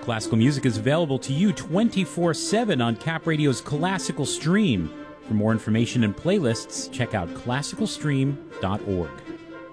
Classical music is available to you 24/7 on Cap Radio's Classical Stream. For more information and playlists, check out classicalstream.org.